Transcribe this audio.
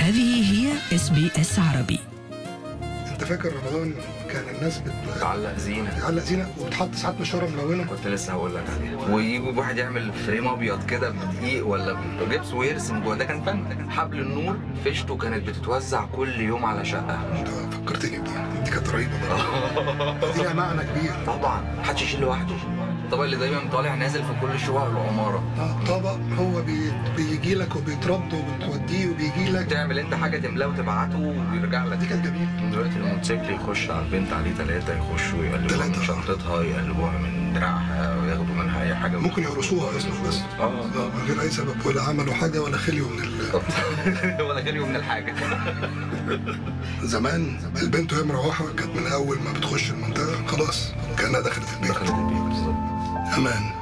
هذه هي SBS عربي. انت فاكر رمضان كان الناس تعلق زينه وبتحط ساعات مشوره ملونه؟ كنت لسه هقول لك عليها. ويجوا واحد يعمل فريم ابيض كده بدقيق ولا بجبس ويرسم جوه، ده كان فن. حبل النور فيشته كانت بتتوزع كل يوم على شقه. انت فكرتني دي كانت رهيبه برضه. دي لها معنى كبير طبعا محدش يشيل لوحده. الطبق اللي دايما طالع نازل في كل شقق العماره. طبق هو بيجي لك وبيترد وبتوديه وبيجي لك، تعمل انت حاجه تملاه وتبعته ويرجع لك. دي كانت جميله. دلوقتي الموتوسيكل يخش على البنت عليه 3 يخشوا يقلبوها من شنطتها، يقلبوها من دراعها وياخدوا منها اي حاجه. ممكن يرقصوها اصلا بس من غير اي سبب، ولا عملوا حاجه ولا خليوا من ولا خليوا من الحاجه. زمان البنت وهي مروحه كانت من اول ما بتخش المنطقه خلاص كانها دخلت البيت. بالظبط. امان.